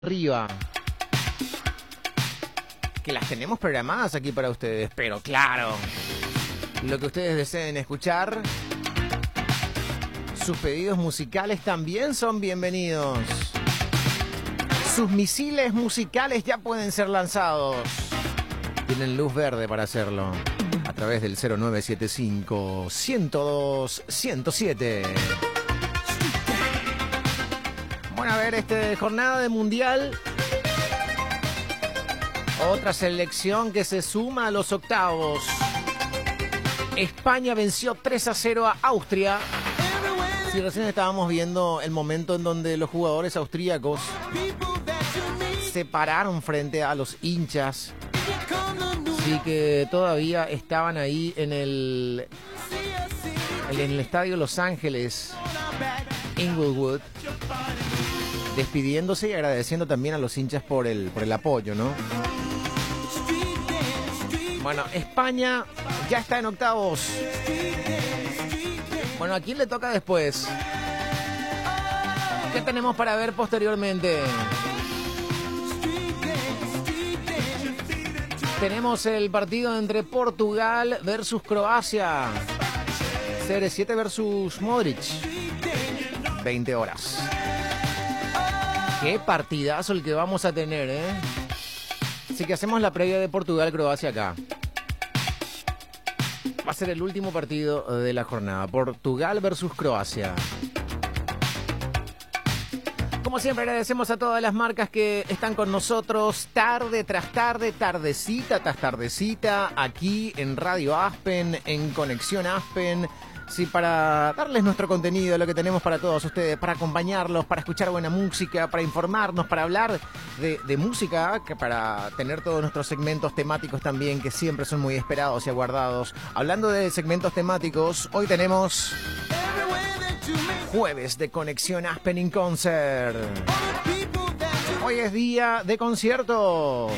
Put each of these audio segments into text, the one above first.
arriba. Que las tenemos programadas aquí para ustedes, pero claro, lo que ustedes deseen escuchar, sus pedidos musicales también son bienvenidos. Sus misiles musicales ya pueden ser lanzados. Tienen luz verde para hacerlo a través del 0975-102-107. Bueno, a ver, jornada de mundial. Otra selección que se suma a los octavos. España venció 3-0 a Austria. Si recién estábamos viendo el momento en donde los jugadores austríacos se pararon frente a los hinchas. Sí, que todavía estaban ahí en el estadio Los Ángeles, Inglewood, despidiéndose y agradeciendo también a los hinchas por el apoyo, ¿no? Bueno, España ya está en octavos. Bueno, ¿a quién le toca después? ¿Qué tenemos para ver posteriormente? Tenemos el partido entre Portugal versus Croacia. CR7 versus Modric. 20 horas. Qué partidazo el que vamos a tener, ¿eh? Así que hacemos la previa de Portugal-Croacia acá. Va a ser el último partido de la jornada. Portugal versus Croacia. Como siempre, agradecemos a todas las marcas que están con nosotros tarde tras tarde, tardecita tras tardecita, aquí en Radio Aspen, en Conexión Aspen. Sí, para darles nuestro contenido, lo que tenemos para todos ustedes, para acompañarlos, para escuchar buena música, para informarnos, para hablar de música, para tener todos nuestros segmentos temáticos también, que siempre son muy esperados y aguardados. Hablando de segmentos temáticos, hoy tenemos jueves de Conexión Aspen in Concert. Hoy es día de conciertos.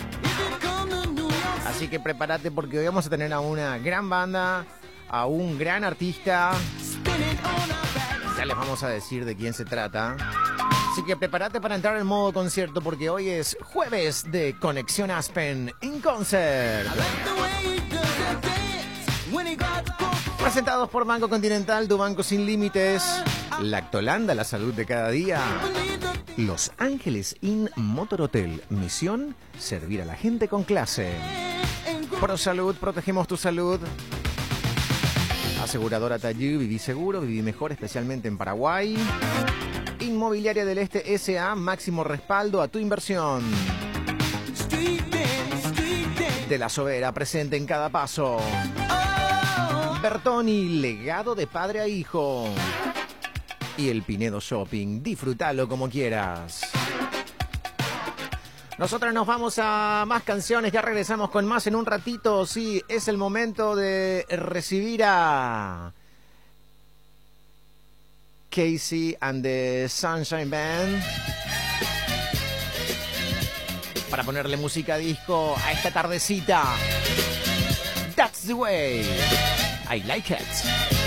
Así que prepárate porque hoy vamos a tener a una gran banda, a un gran artista. Ya les vamos a decir de quién se trata. Así que prepárate para entrar en modo concierto porque hoy es jueves de Conexión Aspen in Concert. Presentados por Banco Continental, tu banco sin límites. Lactolanda, la salud de cada día. Los Ángeles Inn Motor Hotel. Misión, servir a la gente con clase. ProSalud, protegemos tu salud. Aseguradora Tayú, viví seguro, viví mejor, especialmente en Paraguay. Inmobiliaria del Este S.A., máximo respaldo a tu inversión. De la Sobera, presente en cada paso. Bertoni, legado de padre a hijo. Y el Pinedo Shopping, disfrútalo como quieras. Nosotros nos vamos a más canciones, ya regresamos con más en un ratito. Sí, es el momento de recibir a Casey and the Sunshine Band para ponerle música disco a esta tardecita. That's the way I like it.